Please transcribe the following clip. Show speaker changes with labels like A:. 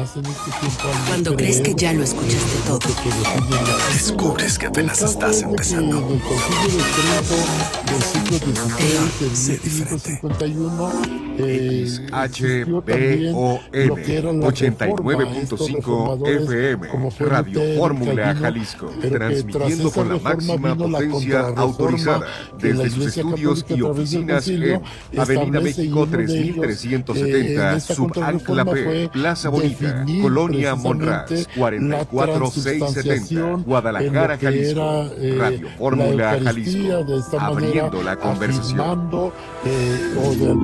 A: Cuando crees que ya lo escuchaste todo,
B: descubres que apenas estás empezando. Sé diferente.
C: XHBOM 89.5 FM, Radio Fórmula Jalisco, transmitiendo con la máxima potencia autorizada desde sus estudios y oficinas en Avenida México 3370, Subancla P, Plaza Bonita, Colonia Monraz, 44670, Guadalajara, Jalisco. Radio Fórmula Jalisco, abriendo la conversación.